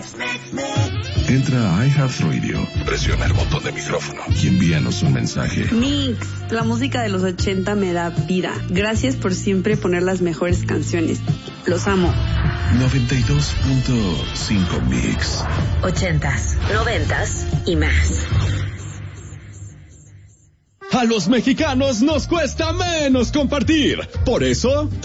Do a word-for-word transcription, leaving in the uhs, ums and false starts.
Entra a iHeartRadio, presiona el botón de micrófono y envíanos un mensaje. Mix, la música de los ochenta me da vida. Gracias por siempre poner las mejores canciones. Los amo. noventa y dos punto cinco Mix. Ochentas, noventas y más. A los mexicanos nos cuesta menos compartir. Por eso